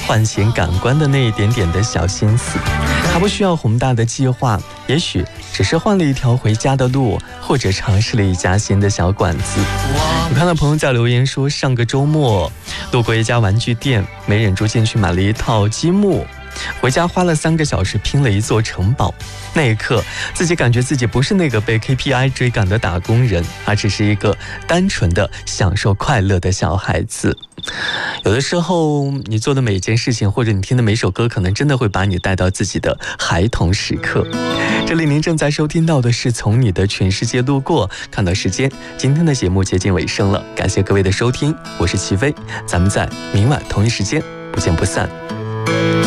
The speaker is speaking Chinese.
唤醒感官的那一点点的小心思。它不需要宏大的计划，也许只是换了一条回家的路，或者尝试了一家新的小馆子。我看到朋友在留言说，上个周末路过一家玩具店，没忍住进去买了一套积木，回家花了3个小时拼了一座城堡。那一刻，自己感觉自己不是那个被 KPI 追赶的打工人，而只是一个单纯的享受快乐的小孩子。有的时候，你做的每一件事情，或者你听的每首歌，可能真的会把你带到自己的孩童时刻。这里您正在收听到的是从你的全世界路过。看到时间，今天的节目接近尾声了，感谢各位的收听，我是齐飞，咱们在明晚同一时间不见不散。